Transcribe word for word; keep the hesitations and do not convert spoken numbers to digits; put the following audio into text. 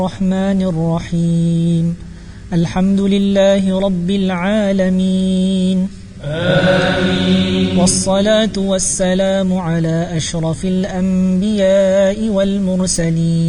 الرحمن الرحيم الحمد لله رب العالمين آمين. والصلاة والسلام على أشرف الأنبياء والمرسلين